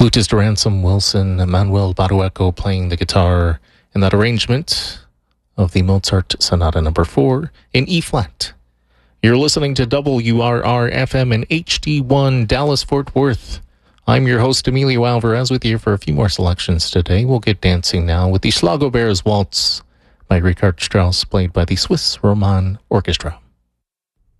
Flutist Ransom Wilson, Manuel Barueco playing the guitar in that arrangement of the Mozart Sonata No. 4 in E-flat. You're listening to WRR-FM in HD1 Dallas-Fort Worth. I'm your host, Emilio Alvarez, with you for a few more selections today. We'll get dancing now with the Schlagobears Waltz by Richard Strauss, played by the Swiss Roman Orchestra.